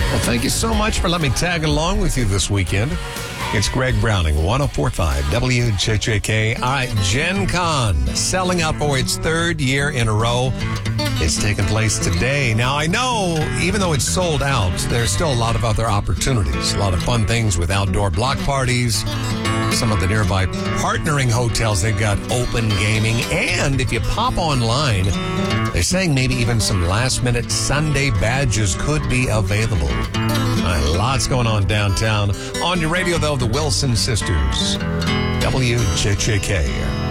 Well, thank you so much for letting me tag along with you this weekend. It's Greg Browning, 104.5 WJJK. All right, Gen Con, selling out for its third year in a row. It's taking place today. Now, I know, even though it's sold out, there's still a lot of other opportunities. A lot of fun things with outdoor block parties. Some of the nearby partnering hotels, they've got open gaming. And if you pop online, they're saying maybe even some last-minute Sunday badges could be available. Lots going on downtown. On your radio, though, the Wilson Sisters. WJJK.